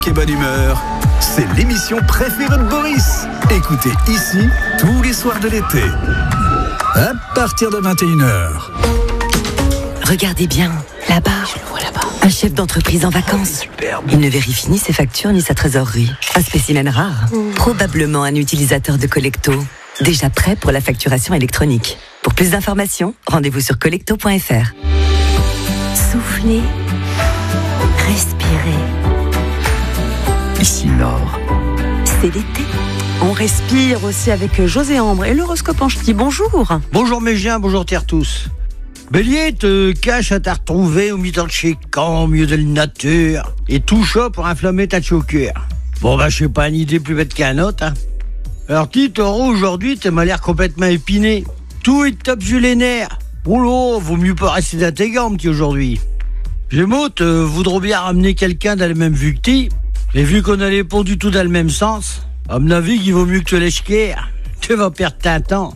Et bonne humeur, c'est l'émission préférée de Boris. Écoutez ici tous les soirs de l'été, à partir de 21h. Regardez bien, là-bas, un chef d'entreprise en vacances. Il ne vérifie ni ses factures ni sa trésorerie. Un spécimen rare, probablement un utilisateur de Collecto, déjà prêt pour la facturation électronique. Pour plus d'informations, rendez-vous sur collecto.fr. Soufflez, respirez. Ici Nord. C'est l'été. On respire aussi avec José Ambre et l'horoscope en ch'ti. Bonjour. Bonjour mes chiens, bonjour terre tous. Bélier, te cache à t'as retrouvé au milieu de chez camp, au milieu de la nature, et tout chaud pour inflammer ta choker. Bon je sais pas, une idée plus bête qu'un autre, hein. Alors Taureau, aujourd'hui, t'as l'air complètement épiné. Tout est top sur les nerfs. Oh là, vaut mieux pas rester dans tes gants, petit, aujourd'hui. Gémeaux, te voudront bien ramener quelqu'un dans le même vue que t'es. Et vu qu'on allait pas du tout dans le même sens, à mon avis, il vaut mieux que te lèches guère. Tu vas perdre ton temps.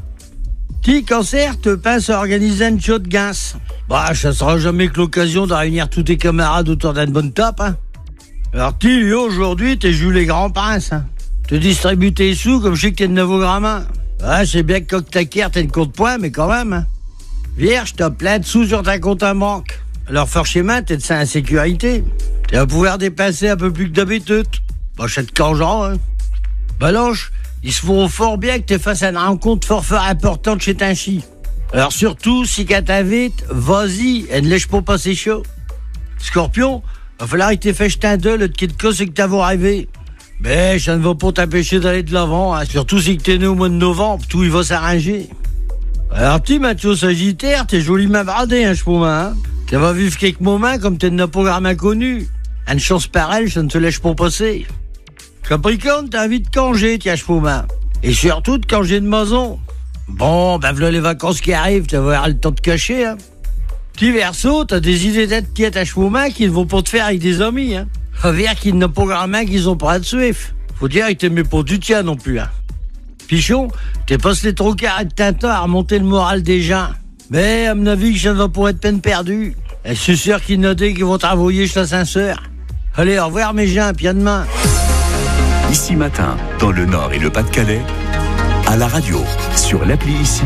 Cancer, te pince à organiser une show de guince. Ça sera jamais que l'occasion de réunir tous tes camarades autour d'une bonne top, hein. Alors Léo, aujourd'hui, t'es joué les grands princes, hein. Te distribues tes sous comme je sais que t'es de nouveau gramin. C'est bien que quand t'as t'as une compte point, mais quand même, hein. Vierge, t'as plein de sous sur ta compte en banque. Alors forcément, t'es de ça insécurité. Tu vas pouvoir dépenser un peu plus que d'habitude. Je te cangeant, hein. Balance, il se faut fort bien que tu fasses une rencontre fort importante chez ta chi. Alors surtout, si qu'à t'invite, vas-y, et ne laisse pas passer chaud. Scorpion, va falloir que t'aies fait jeter un deux, le kit de c'est que t'avais rêvé. Mais ça ne va pas t'empêcher d'aller de l'avant, hein. Surtout si que t'es né au mois de novembre, tout il va s'arranger. Alors petit Mathieu Sagittaire, t'es joliment bradé, hein, hein. Tu vas vivre quelques moments comme t'es de programme inconnu. Une chance pareille, ça ne te laisse pas passer. Capricorne, t'as envie de congé, tiens, chemin. Et surtout de congé de maison. Voilà les vacances qui arrivent, tu vas avoir le temps de cacher, hein. Petit Verseau, t'as des idées d'être tiète à chemin qui ne vont pas te faire avec des amis, hein. Faut dire qu'ils n'ont pas grand main qu'ils ont pas de suif. Faut dire qu'ils t'aimaient pas du tien non plus, hein. Pichon, t'es passé trop carré de Tintin à remonter le moral des gens. Mais, à mon avis, ça ne va pas être peine perdue. Et je suis sûr qu'ils notent qu'ils vont t'envoyer chez l'ascenseur. Allez, au revoir mes gens, puis à demain. Ici Matin, dans le Nord et le Pas-de-Calais, à la radio, sur l'appli Ici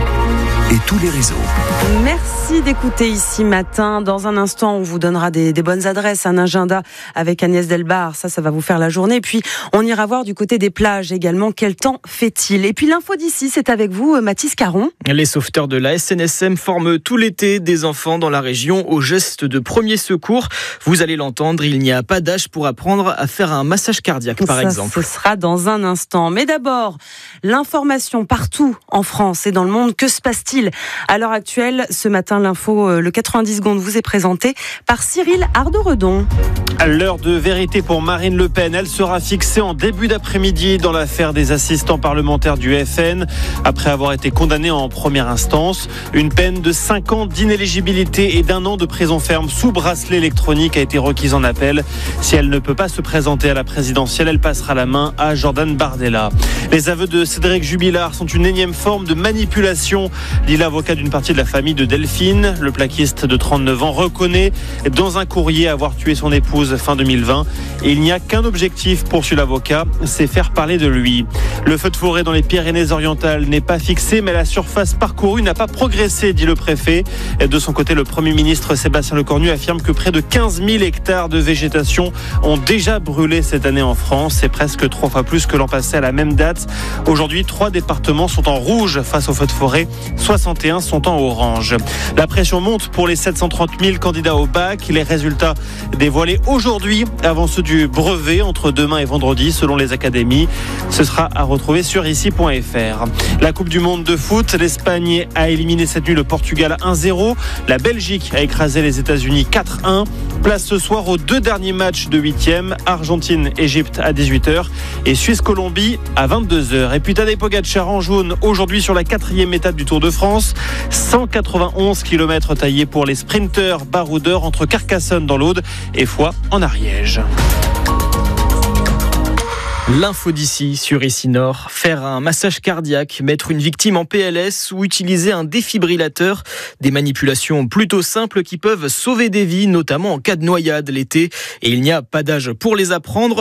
et tous les réseaux. Merci d'écouter Ici Matin. Dans un instant, on vous donnera des bonnes adresses, un agenda avec Agnès Delbar. Ça va vous faire la journée. Et puis, on ira voir du côté des plages également. Quel temps fait-il? Et puis, l'info d'ici, c'est avec vous, Mathis Caron. Les sauveteurs de la SNSM forment tout l'été des enfants dans la région aux gestes de premier secours. Vous allez l'entendre, il n'y a pas d'âge pour apprendre à faire un massage cardiaque, par exemple. Ce sera dans un instant. Mais d'abord, l'information partout en France et dans le monde. Que se passe-t-il à l'heure actuelle? Ce matin, l'info, le 90 secondes, vous est présenté par Cyril Ardo-Redon. À l'heure de vérité pour Marine Le Pen, elle sera fixée en début d'après-midi dans l'affaire des assistants parlementaires du FN, après avoir été condamnée en première instance. Une peine de 5 ans d'inéligibilité et d'1 an de prison ferme sous bracelet électronique a été requise en appel. Si elle ne peut pas se présenter à la présidentielle, elle passera la main à Jordan Bardella. Les aveux de Cédric Jubilard sont une énième forme de manipulation, dit l'avocat d'une partie de la famille de Delphine. Le plaquiste de 39 ans reconnaît dans un courrier avoir tué son épouse fin 2020. Et il n'y a qu'un objectif, poursuit l'avocat, c'est faire parler de lui. Le feu de forêt dans les Pyrénées-Orientales n'est pas fixé, mais la surface parcourue n'a pas progressé, dit le préfet. Et de son côté, le Premier ministre Sébastien Lecornu affirme que près de 15 000 hectares de végétation ont déjà brûlé cette année en France. C'est presque 3 fois plus que l'an passé à la même date. Aujourd'hui, 3 départements sont en rouge face au feu de forêt, 61 sont en orange. La pression monte pour les 730 000 candidats au bac. Les résultats dévoilés aujourd'hui avant ceux du brevet entre demain et vendredi selon les académies. Ce sera à retrouver sur ici.fr. La Coupe du Monde de foot, l'Espagne a éliminé cette nuit le Portugal 1-0. La Belgique a écrasé les États-Unis 4-1. Place ce soir aux 2 derniers matchs de 8e, Argentine-Égypte à 18h et Suisse-Colombie à 22h. Et puis Tadej Pogačar en jaune aujourd'hui sur la 4e étape du Tour de France. 191 km taillés pour les sprinteurs baroudeurs entre Carcassonne dans l'Aude et Foix en Ariège. L'info d'ici sur Ici Nord, faire un massage cardiaque, mettre une victime en PLS ou utiliser un défibrillateur, des manipulations plutôt simples qui peuvent sauver des vies, notamment en cas de noyade l'été. Et il n'y a pas d'âge pour les apprendre.